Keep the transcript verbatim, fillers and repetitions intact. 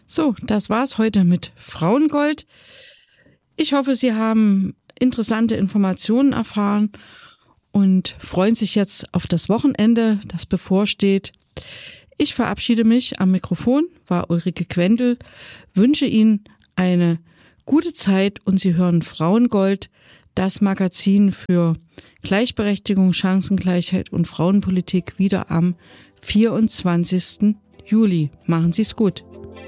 So, das war's heute mit Frauengold. Ich hoffe, Sie haben interessante Informationen erfahren und freuen sich jetzt auf das Wochenende, das bevorsteht. Ich verabschiede mich am Mikrofon, war Ulrike Quendel, wünsche Ihnen eine gute Zeit und Sie hören Frauengold, das Magazin für Gleichberechtigung, Chancengleichheit und Frauenpolitik wieder am vierundzwanzigsten Juli. Machen Sie es gut.